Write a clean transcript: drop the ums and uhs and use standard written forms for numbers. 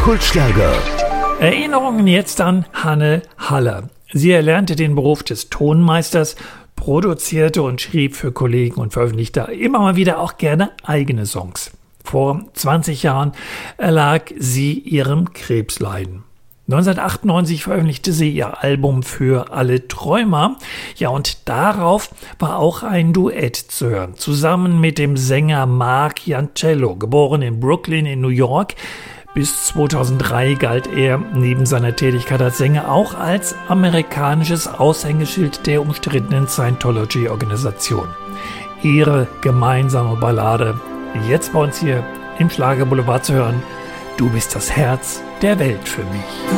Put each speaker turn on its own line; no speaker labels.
Kultschlager.
Erinnerungen jetzt an Hanne Haller. Sie erlernte den Beruf des Tonmeisters, produzierte und schrieb für Kollegen und veröffentlichte immer mal wieder auch gerne eigene Songs. Vor 20 Jahren erlag sie ihrem Krebsleiden. 1998 veröffentlichte sie ihr Album Für alle Träumer. Ja, und darauf war auch ein Duett zu hören. Zusammen mit dem Sänger Marc Jancello, geboren in Brooklyn in New York. Bis 2003 galt er neben seiner Tätigkeit als Sänger auch als amerikanisches Aushängeschild der umstrittenen Scientology-Organisation. Ihre gemeinsame Ballade, jetzt bei uns hier im Schlagerboulevard zu hören. Du bist das Herz der Welt für mich.